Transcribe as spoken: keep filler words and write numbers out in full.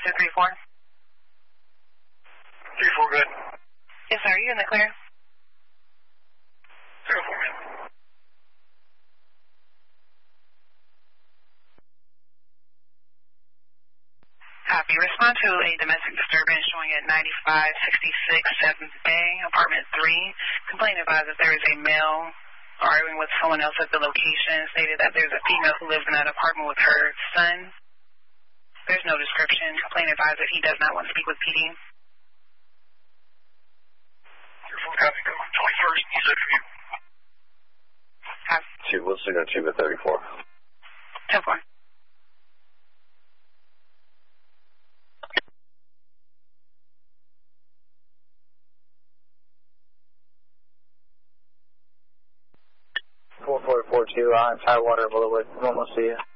to three four. three four, good. Yes, sir. Are you in the clear? zero four, man. Copy. Respond to a domestic disturbance showing at ninety-five sixty-six seventh Bay, apartment three. Complaint advised that there is a male arguing with someone else at the location. Stated that there's a female who lives in that apartment with her son. There's no description. Complaint advised that he does not want to speak with P D. Your phone copy, go. twenty-first, you said for you. Copy. Two, we'll signal two at thirty-four. ten four. four four four two on Tidewater Boulevard. I'm almost to you.